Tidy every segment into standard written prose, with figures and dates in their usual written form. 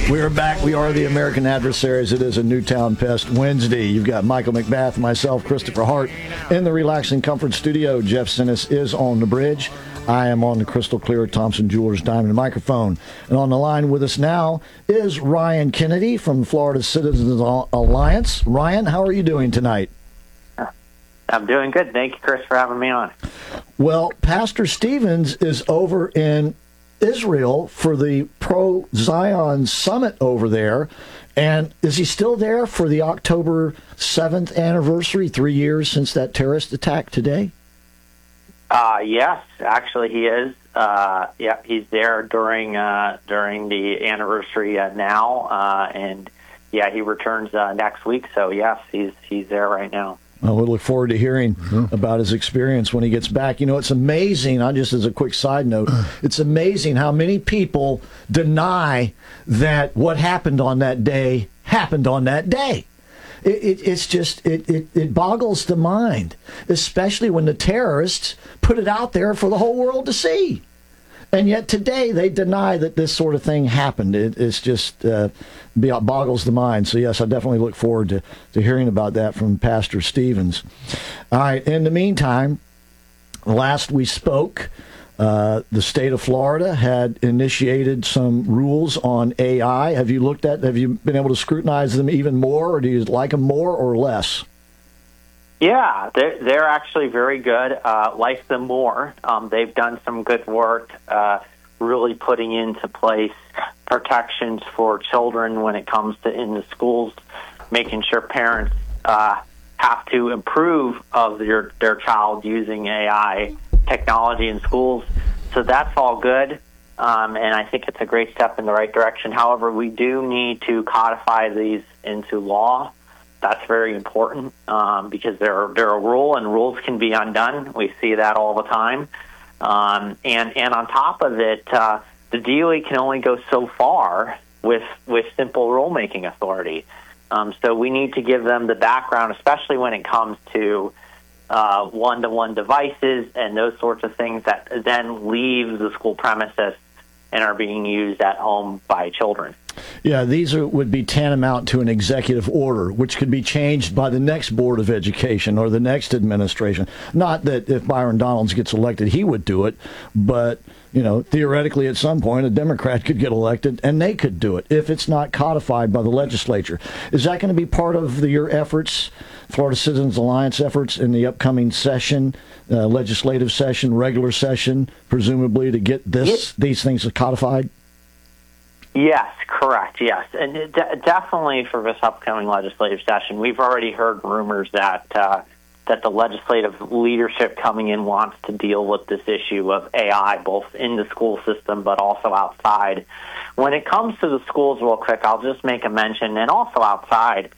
We are back. We are the American Adversaries. It is a Newtown Pest Wednesday. You've got Michael McBath, myself, Christopher Hart in the Relaxing Comfort Studio. Jeff Sinnis is on the bridge. I am on the crystal clear Thompson Jewelers Diamond microphone. And on the line with us now is Ryan Kennedy from Florida Citizens Alliance. Ryan, how are you doing tonight? I'm doing good. Thank you, Chris, for having me on. Well, Pastor Stevens is over in Israel for the Pro-Zion Summit over there. And is he still there for the October 7th anniversary, 3 years since that terrorist attack today? Yes, actually he is. He's there during the anniversary now, and he returns next week. So yes, he's there right now. Well, we look forward to hearing about his experience when he gets back. You know, it's amazing, just as a quick side note, it's amazing how many people deny that what happened on that day happened on that day. It boggles the mind, especially when the terrorists put it out there for the whole world to see. And yet today they deny that this sort of thing happened. It's just boggles the mind. So, yes, I definitely look forward to hearing about that from Pastor Stevens. All right, in the meantime, last we spoke, the state of Florida had initiated some rules on AI. Have you been able to scrutinize them even more, or do you like them more or less? Yeah, they're actually very good. Like them more. They've done some good work really putting into place protections for children when it comes to in the schools, making sure parents have to approve of their child using AI technology in schools. So that's all good, and I think it's a great step in the right direction. However, we do need to codify these into law. That's very important because they're a rule, and rules can be undone. We see that all the time. And on top of it, the DOE can only go so far with simple rulemaking authority. So we need to give them the background, especially when it comes to one-to-one devices and those sorts of things that then leave the school premises and are being used at home by children. Yeah, these would be tantamount to an executive order, which could be changed by the next Board of Education or the next administration. Not that if Byron Donalds gets elected, he would do it, but, theoretically at some point a Democrat could get elected and they could do it if it's not codified by the legislature. Is that going to be part of your efforts, Florida Citizens Alliance efforts in the upcoming session, legislative session, regular session, presumably to get these things codified? Yes, correct, yes. And definitely for this upcoming legislative session, we've already heard rumors that the legislative leadership coming in wants to deal with this issue of AI, both in the school system but also outside. When it comes to the schools, real quick, I'll just make a mention, and also outside,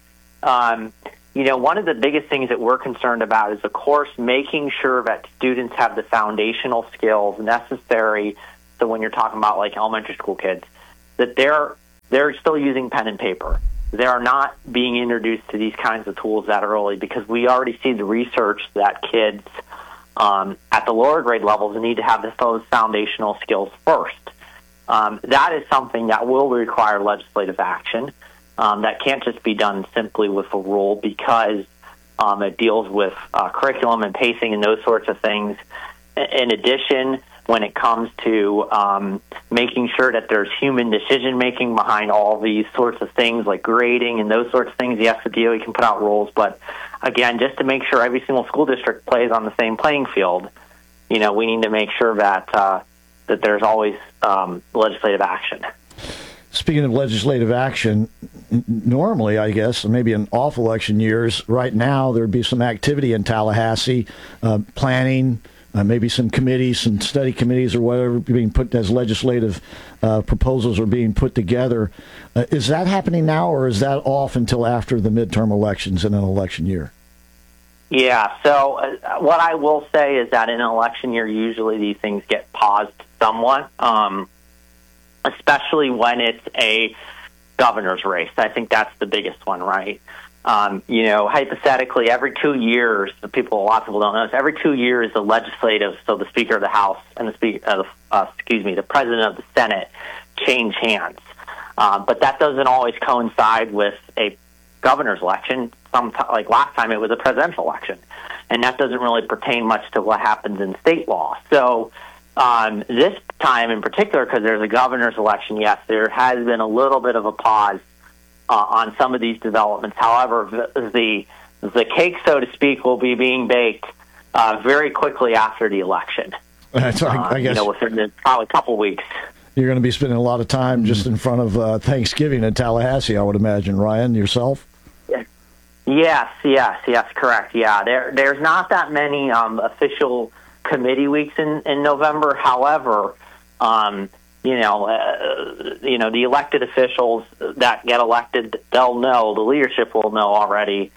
one of the biggest things that we're concerned about is, of course, making sure that students have the foundational skills necessary. So when you're talking about like elementary school kids, that they're still using pen and paper. They are not being introduced to these kinds of tools that early because we already see the research that kids at the lower grade levels need to have those foundational skills first. That is something that will require legislative action. That can't just be done simply with a rule because it deals with curriculum and pacing and those sorts of things. In addition, when it comes to making sure that there's human decision-making behind all these sorts of things like grading and those sorts of things. Yes, the DOE can put out rules, but again, just to make sure every single school district plays on the same playing field, we need to make sure that there's always legislative action. Speaking of legislative action, normally, I guess, maybe in off-election years, right now there'd be some activity in Tallahassee, planning, maybe some committees, some study committees or whatever being put as legislative proposals are being put together. Is that happening now, or is that off until after the midterm elections in an election year? Yeah, so what I will say is that in an election year, usually these things get paused somewhat, especially when it's a governor's race. I think that's the biggest one, right? Hypothetically, every 2 years, lots of people don't know this, every 2 years, the legislative, so the Speaker of the House and the President of the Senate change hands. But that doesn't always coincide with a governor's election. Like last time, it was a presidential election, and that doesn't really pertain much to what happens in state law. So this time in particular, because there's a governor's election, yes, there has been a little bit of a pause on some of these developments. However, the cake, so to speak, will be being baked very quickly after the election. So I guess within probably a couple weeks. You're going to be spending a lot of time just in front of Thanksgiving in Tallahassee, I would imagine. Ryan, yourself? Yes, correct. Yeah, there's not that many official committee weeks in November. However, the elected officials that get elected, they'll know, the leadership will know already,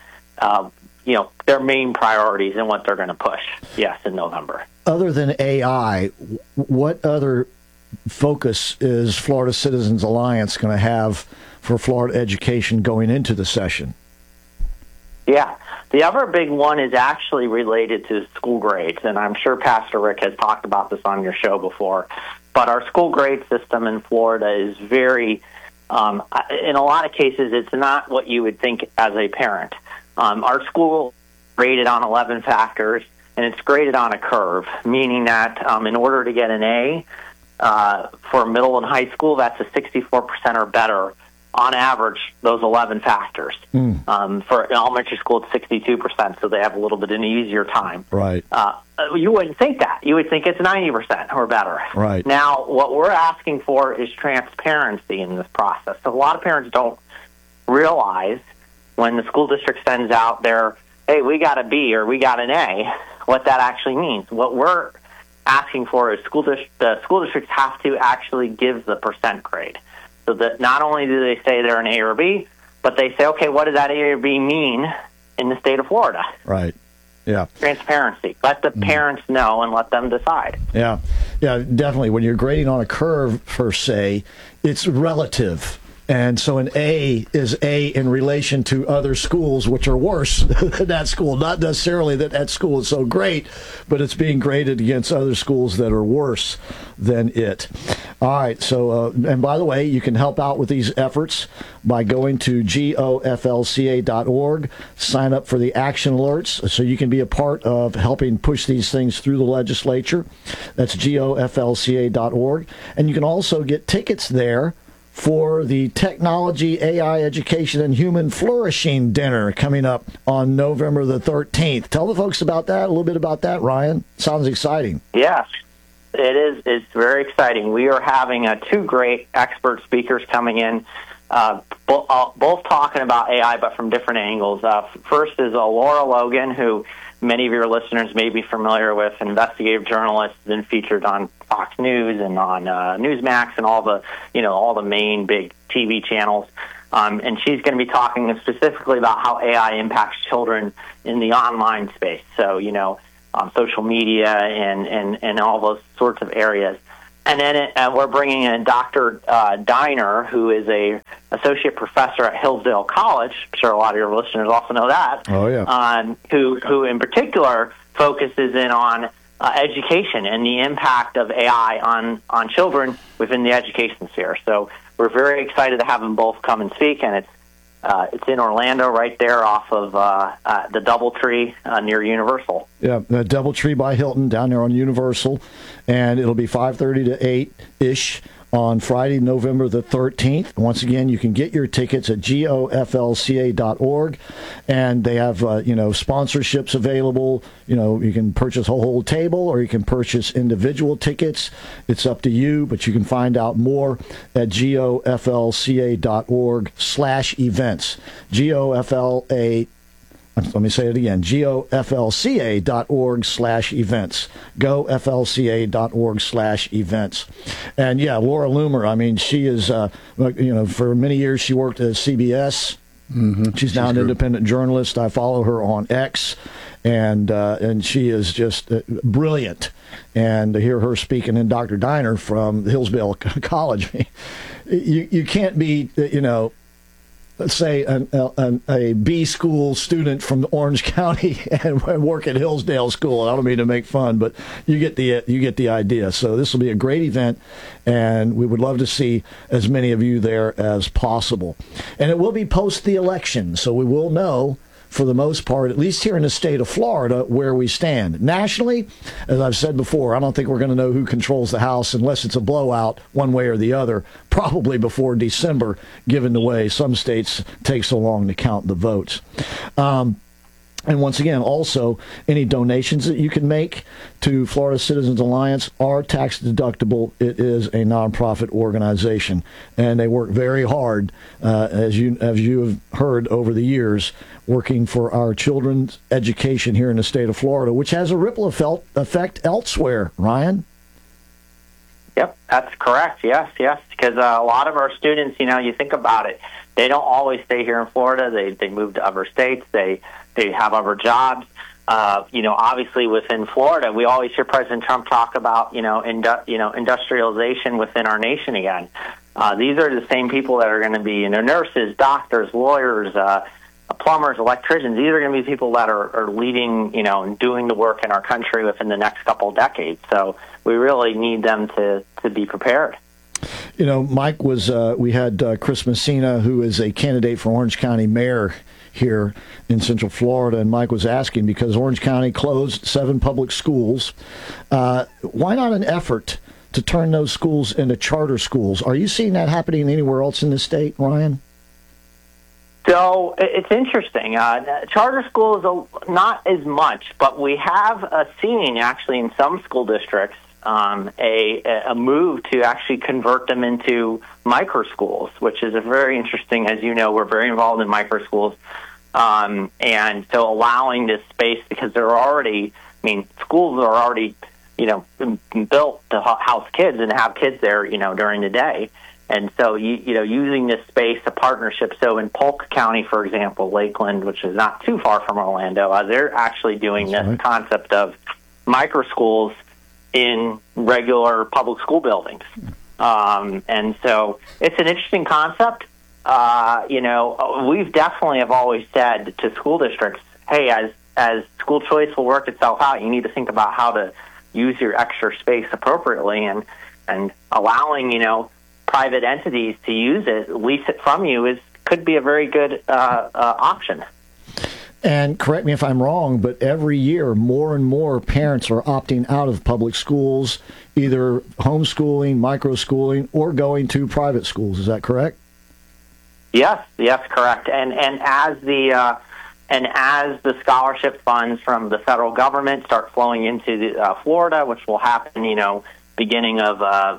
their main priorities and what they're going to push, yes, in November. Other than AI, what other focus is Florida Citizens Alliance going to have for Florida education going into the session? Yeah. The other big one is actually related to school grades, and I'm sure Pastor Rick has talked about this on your show before, but our school grade system in Florida is very, in a lot of cases, it's not what you would think as a parent. Our school graded on 11 factors, and it's graded on a curve, meaning that in order to get an A for middle and high school, that's a 64% or better on average, those 11 factors. For elementary school, it's 62%, so they have a little bit of an easier time. Right. You wouldn't think that. You would think it's 90% or better. Right. Now, what we're asking for is transparency in this process. So a lot of parents don't realize when the school district sends out their, hey, we got a B or we got an A, what that actually means. What we're asking for is the school districts have to actually give the percent grade. So that not only do they say they're an A or B, but they say, okay, what does that A or B mean in the state of Florida? Right. Yeah. Transparency. Let the parents know and let them decide. Yeah. Yeah, definitely. When you're grading on a curve, per se, it's relative. And so an A is A in relation to other schools which are worse than that school. Not necessarily that school is so great, but it's being graded against other schools that are worse than it. All right. So, and by the way, you can help out with these efforts by going to goflca.org, sign up for the action alerts so you can be a part of helping push these things through the legislature. That's goflca.org. And you can also get tickets there for the Technology, AI Education, and Human Flourishing Dinner coming up on November the 13th. Tell the folks about that, a little bit about that, Ryan. Sounds exciting. Yes, it is. It's very exciting. We are having two great expert speakers coming in, both talking about AI, but from different angles. First is Laura Logan, who many of your listeners may be familiar with, investigative journalist, been featured on Fox News and on Newsmax and all the main big TV channels. And she's going to be talking specifically about how AI impacts children in the online space. So, social media and all those sorts of areas. And then we're bringing in Dr. Diner, who is a associate professor at Hillsdale College. I'm sure a lot of your listeners also know that. Oh, yeah. Who in particular focuses in on education and the impact of AI on children within the education sphere. So we're very excited to have them both come and speak, and it's in Orlando, right there off of the DoubleTree near Universal. Yeah, the DoubleTree by Hilton down there on Universal, and it'll be 5:30 to 8-ish on Friday, November the 13th. Once again, you can get your tickets at goflca.org, and they have sponsorships available. You can purchase a whole table or you can purchase individual tickets. It's up to you, but you can find out more at goflca.org/events. Let me say it again, goflca.org/events. goflca.org/events. And yeah, Laura Loomer, she is, for many years she worked at CBS. Mm-hmm. She's now an independent journalist. I follow her on X, and she is just brilliant. And to hear her speaking, and Dr. Diner from Hillsdale College, you can't be, say, a B school student from Orange County and work at Hillsdale School. I don't mean to make fun, but you get the idea. So this will be a great event, and we would love to see as many of you there as possible. And it will be post the election, so we will know, for the most part, at least here in the state of Florida, where we stand. Nationally, as I've said before, I don't think we're going to know who controls the House unless it's a blowout one way or the other, probably before December, given the way some states take so long to count the votes. And once again, also, any donations that you can make to Florida Citizens Alliance are tax deductible. It is a nonprofit organization, and they work very hard, as you have heard over the years, working for our children's education here in the state of Florida, which has a ripple effect elsewhere. Ryan? Yep, that's correct. Yes, because a lot of our students, you think about it, they don't always stay here in Florida. They move to other states. They have other jobs. Obviously within Florida, we always hear President Trump talk about, industrialization within our nation again. These are the same people that are going to be, nurses, doctors, lawyers, plumbers, electricians. These are going to be people that are leading, and doing the work in our country within the next couple of decades. So we really need them to be prepared. Mike we had Chris Messina, who is a candidate for Orange County mayor here in Central Florida, and Mike was asking, because Orange County closed 7 public schools, why not an effort to turn those schools into charter schools? Are you seeing that happening anywhere else in the state, Ryan? So it's interesting. Charter schools, not as much, but we have seen actually in some school districts a move to actually convert them into micro schools, which is a very interesting, as you know, we're very involved in micro schools. And so allowing this space, because schools are already, built to house kids and have kids there, during the day. And so, using this space, a partnership. So in Polk County, for example, Lakeland, which is not too far from Orlando, they're actually doing this concept of micro schools in regular public school buildings. And so it's an interesting concept. We've definitely have always said to school districts, hey, as school choice will work itself out, you need to think about how to use your extra space appropriately, and allowing, private entities to use it, lease it from you, could be a very good option. And correct me if I'm wrong, but every year more and more parents are opting out of public schools, either homeschooling, microschooling, or going to private schools. Is that correct? Yes, correct. And as the scholarship funds from the federal government start flowing into Florida, which will happen, beginning of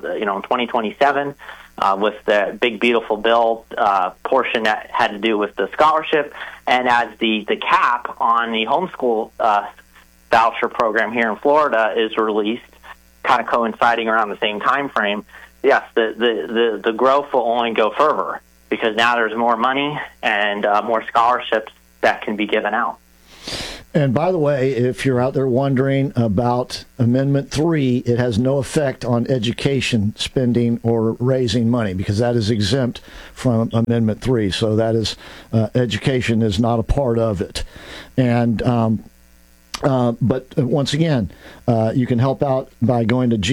2027. With the big, beautiful bill portion that had to do with the scholarship, and as the cap on the homeschool voucher program here in Florida is released, kind of coinciding around the same time frame, yes, the growth will only go further, because now there's more money and more scholarships that can be given out. And by the way, if you're out there wondering about Amendment 3, it has no effect on education spending or raising money, because that is exempt from Amendment 3. So that is, education is not a part of it. And but once again, you can help out by going to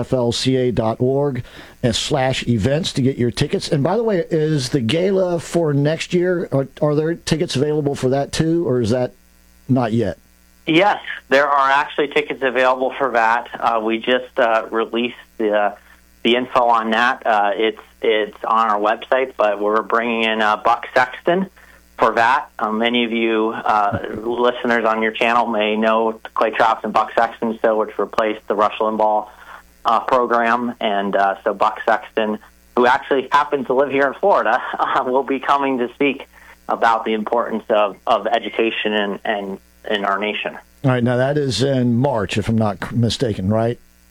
goflca.org/events to get your tickets. And by the way, is the gala for next year, are there tickets available for that too, or is that not yet? Yes, there are actually tickets available for that. We just released the info on that. It's on our website, but we're bringing in Buck Sexton for that. Many of you listeners on your channel may know Clay Travis and Buck Sexton, which replaced the Rush Limbaugh program. And so Buck Sexton, who actually happens to live here in Florida, will be coming to speak about the importance of education in our nation. All right, now that is in March, if I'm not mistaken, right?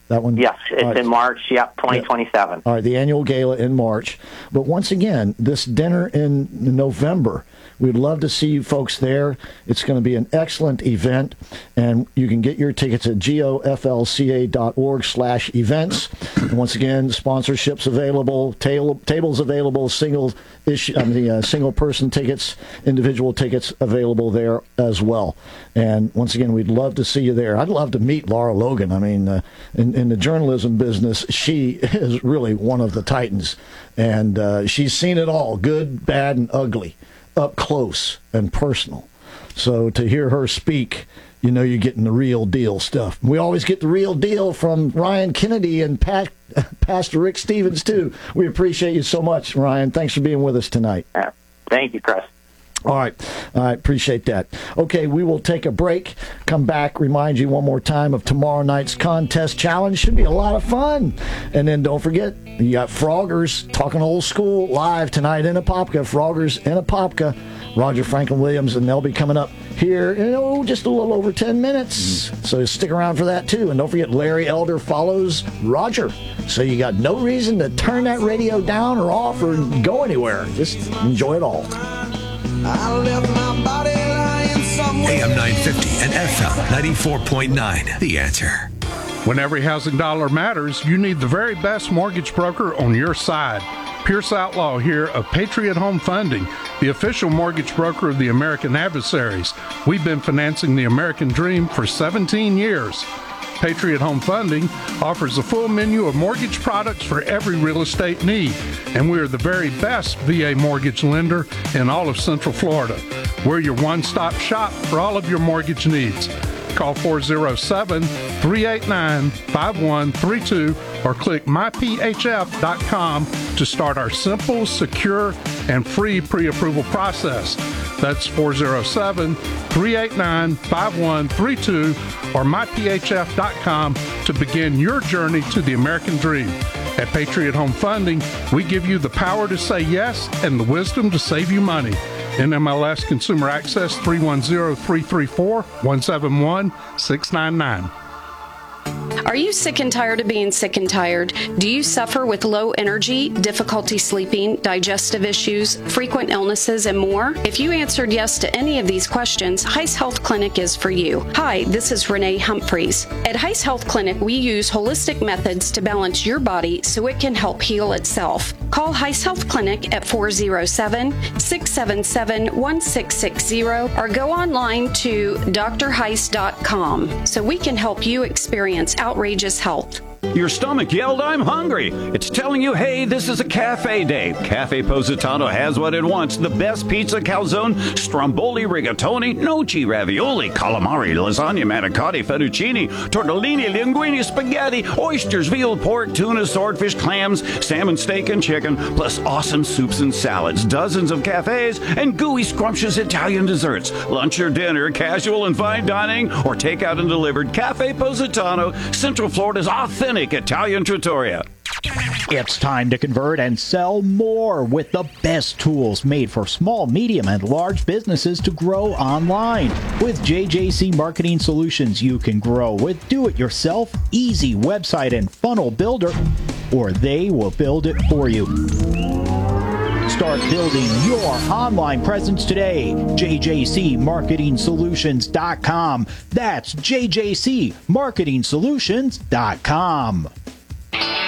That one? Yes, it's in March, 2027. All right, the annual gala in March. But once again, this dinner in November, we'd love to see you folks there. It's going to be an excellent event, and you can get your tickets at goflca.org/events. And once again, sponsorships available, tables available, single person tickets, individual tickets available there as well. And once again, we'd love to see you there. I'd love to meet Lara Logan. I mean, in the journalism business, she is really one of the titans, and she's seen it all, good, bad, and ugly, up close and personal. So to hear her speak, you know you're getting the real deal stuff. We always get the real deal from Ryan Kennedy and Pastor Rick Stevens, too. We appreciate you so much, Ryan. Thanks for being with us tonight. Thank you, Chris. All right. I appreciate that. Okay, we will take a break, come back, remind you one more time of tomorrow night's contest challenge. Should be a lot of fun. And then don't forget, you got Froggers Talking Old School live tonight in Apopka. Froggers in Apopka. Roger Franklin Williams, and they'll be coming up here in just a little over 10 minutes. So stick around for that, too. And don't forget, Larry Elder follows Roger. So you got no reason to turn that radio down or off or go anywhere. Just enjoy it all. I left my body lying somewhere. AM 950 and FM 94.9. The Answer. When every housing dollar matters, you need the very best mortgage broker on your side. Pierce Outlaw here of Patriot Home Funding, the official mortgage broker of the American Adversaries. We've been financing the American dream for 17 years. Patriot Home Funding offers a full menu of mortgage products for every real estate need, and we are the very best VA mortgage lender in all of Central Florida. We're your one-stop shop for all of your mortgage needs. Call 407-389-5132 or click myphf.com to start our simple, secure, and free pre-approval process. That's 407-389-5132 or myphf.com to begin your journey to the American dream. At Patriot Home Funding, we give you the power to say yes and the wisdom to save you money. NMLS Consumer Access 310-334-171-699. Are you sick and tired of being sick and tired? Do you suffer with low energy, difficulty sleeping, digestive issues, frequent illnesses, and more? If you answered yes to any of these questions, Heiss Health Clinic is for you. Hi, this is Renee Humphreys. At Heiss Health Clinic, we use holistic methods to balance your body so it can help heal itself. Call Heiss Health Clinic at 407-677-1660 or go online to drheiss.com so we can help you experience outrageous health. Your stomach yelled, "I'm hungry." It's telling you, hey, this is a cafe day. Cafe Positano has what it wants. The best pizza, calzone, stromboli, rigatoni, gnocchi, ravioli, calamari, lasagna, manicotti, fettuccine, tortellini, linguine, spaghetti, oysters, veal, pork, tuna, swordfish, clams, salmon, steak, and chicken, plus awesome soups and salads, dozens of cafes, and gooey, scrumptious Italian desserts. Lunch or dinner, casual and fine dining, or takeout and delivered. Cafe Positano, Central Florida's authentic Italian trattoria. It's time to convert and sell more with the best tools made for small, medium, and large businesses to grow online. With JJC Marketing Solutions, you can grow with do-it-yourself, easy website and funnel builder, or they will build it for you. Start building your online presence today. JJCMarketingSolutions.com. That's JJCMarketingSolutions.com.